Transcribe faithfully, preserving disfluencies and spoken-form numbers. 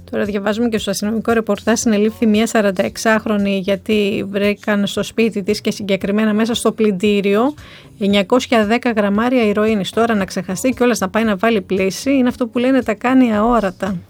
Τώρα διαβάζουμε και στο αστυνομικό ρεπορτάζ, συνελήφθη μια σαρανταεξάχρονη γιατί βρήκαν στο σπίτι της και συγκεκριμένα μέσα στο πλυντήριο εννιακόσια δέκα γραμμάρια ηρωίνης. Τώρα να ξεχαστεί και όλας να πάει να βάλει πλήση είναι αυτό που λένε τα κάνει αόρατα.